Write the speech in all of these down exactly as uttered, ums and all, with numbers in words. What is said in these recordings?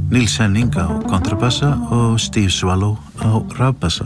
Niels Henning á kontrabassa og Steve Swallow á rafbassa.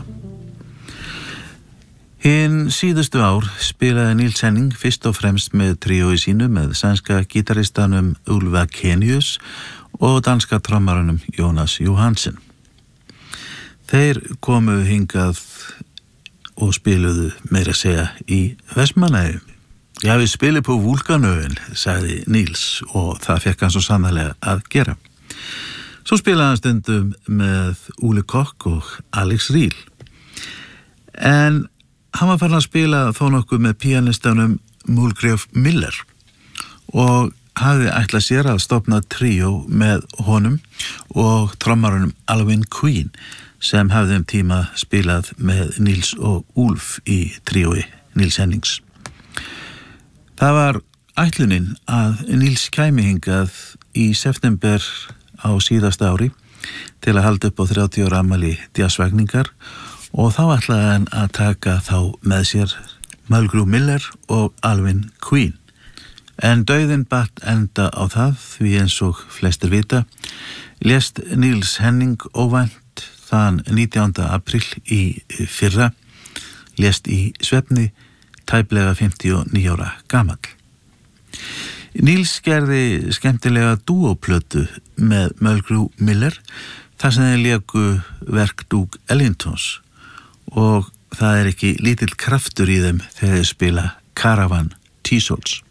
Hinn síðustu ár spilaði Niels Henning fyrst og fremst með tríói sínu með sænska gítaristanum Ulva Kenius og danska trommaranum Jonas Johansen. Þeir komu hingað og spiluðu meira að segja í Vestmannaeyjum. Já, við spilum på Vulkanöen, sagði Niels og það fekk hann svo sannarlega að gera. Svo spilaði hann stundum með Ole Kokk og Alex Riel. En hann var farin að spila þó nokkuð með píanistanum Mulgrave Miller og hafði ætlað sér að stofna tríó með honum og trommaranum Alvin Queen sem hafði um tíma spilað með Niels og Ulf í tríói Niels Hennings. Það var ætlunin að Niels kæmi hingað í september á síðasta ári til að halda upp á þrjátíu ára afmæli jazzvakningar og þá ætlaði hann að taka þá með sér Mulgrew Miller og Alvin Queen. En dauðinn batt enda á það því eins og flestir vita lést Niels Henning óvænt þann nítjánda apríl í fyrra, lést í svefni tæplega fimmtíu og níu ára gamall. Niels gerði skemmtilega dúóplötu með Mulgrew Miller þar sem þeir léku verk Duke Ellingtons og það er ekki lítill kraftur í þeim þegar þeir spila Caravan T-Souls.